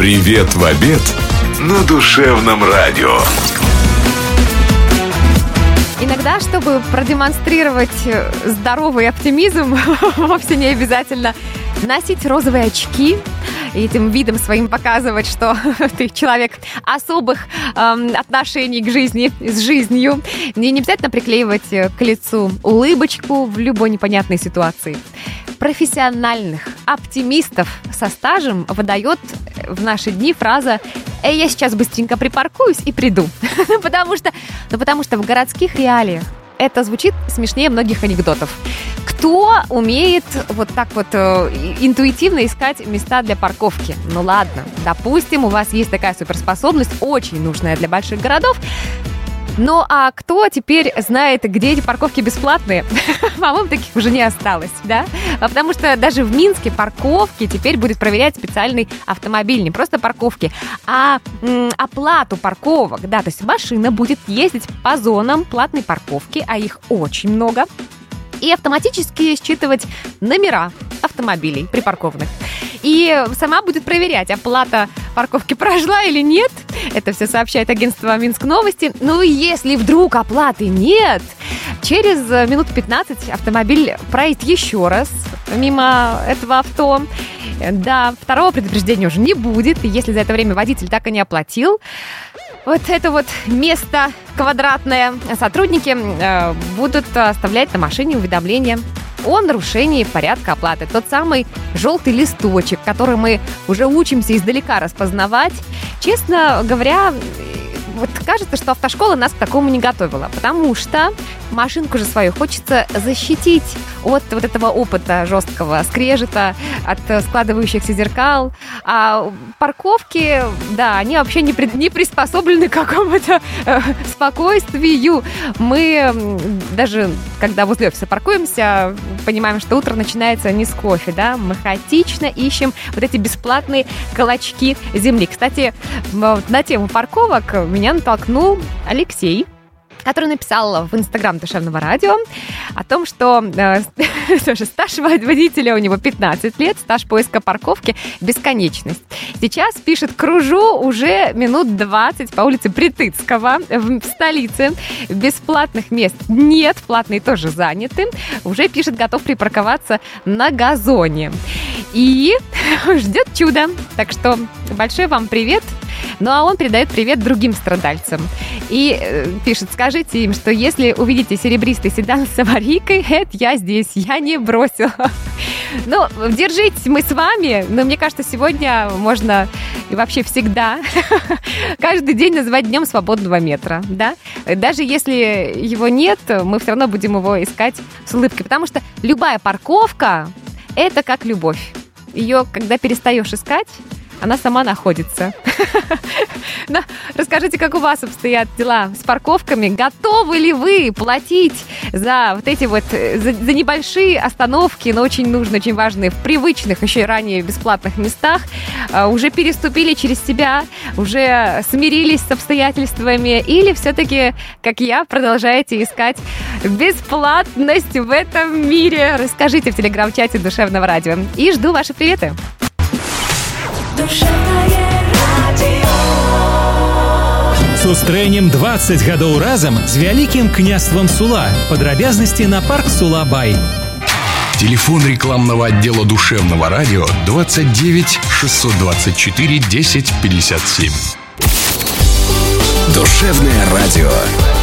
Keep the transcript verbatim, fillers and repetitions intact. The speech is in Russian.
Привет в обед на Душевном радио. Иногда, чтобы продемонстрировать здоровый оптимизм, вовсе не обязательно носить розовые очки и этим видом своим показывать, что ты человек особых эм, отношений к жизни, с жизнью. Не, не обязательно приклеивать к лицу улыбочку в любой непонятной ситуации. Профессиональных оптимистов со стажем выдает в наши дни фраза «Эй, я сейчас быстренько припаркуюсь и приду». потому, что, ну, потому что в городских реалиях это звучит смешнее многих анекдотов. Кто умеет вот так вот э, интуитивно искать места для парковки? Ну ладно, допустим, у вас есть такая суперспособность, очень нужная для больших городов. Ну, а кто теперь знает, где эти парковки бесплатные? По-моему, таких уже не осталось, да? А потому что даже в Минске парковки теперь будет проверять специальный автомобиль. Не просто парковки, а м, оплату парковок. Да, то есть машина будет ездить по зонам платной парковки, а их очень много, и автоматически считывать номера автомобилей припаркованных. И сама будет проверять, оплата парковки прошла или нет. Это все сообщает агентство Минск Новости. Ну и если вдруг оплаты нет, через минут пятнадцать автомобиль проедет еще раз мимо этого авто. Да, второго предупреждения уже не будет. И если за это время водитель так и не оплатил вот это вот место квадратное, сотрудники э, будут оставлять на машине уведомления о нарушении порядка оплаты. Тот самый желтый листочек, который мы уже учимся издалека распознавать. Честно говоря, вот кажется, что автошкола нас к такому не готовила, потому что машинку же свою хочется защитить от вот этого опыта жесткого скрежета, от складывающихся зеркал. А парковки, да, они вообще не, при, не приспособлены к какому-то э, спокойствию. Мы даже, когда возле офиса паркуемся, понимаем, что утро начинается не с кофе, да, мы хаотично ищем вот эти бесплатные клочки земли. Кстати, на тему парковок меня натолкнул Алексей, который написал в Инстаграм Душевного радио о том, что э, стаж водителя у него пятнадцать лет, стаж поиска парковки – бесконечность. Сейчас, пишет, кружу уже минут двадцать по улице Притыцкого в, в столице. Бесплатных мест нет, платные тоже заняты. Уже, пишет, готов припарковаться на газоне. И ждет чудо. Так что большой вам привет. Ну, а он передает привет другим страдальцам. И э, пишет, скажите им, что если увидите серебристый седан с аварийкой, это я здесь, я не бросила. Ну, держитесь, мы с вами. Но мне кажется, сегодня можно и вообще всегда каждый день называть днем свободного метра, да? Даже если его нет, мы все равно будем его искать с улыбкой. Потому что любая парковка – это как любовь. Ее, когда перестаешь искать, она сама находится. Но расскажите, как у вас обстоят дела с парковками? Готовы ли вы платить за вот эти вот, за, за небольшие остановки, но очень нужные, очень важные, в привычных еще и ранее бесплатных местах? А, уже переступили через себя, уже смирились с обстоятельствами? Или все-таки, как я, продолжаете искать бесплатность в этом мире? Расскажите в телеграм-чате Душевного радио. И жду ваши приветы. Сустрэнем двадцать гадоў разам з вялікім княствам Сула. Падрабязнасці на парк Сула-Бай. Телефон рекламного отдела Душевного радио двадцать девять шестьсот двадцать четыре десять пятьдесят семь. Душевное радио.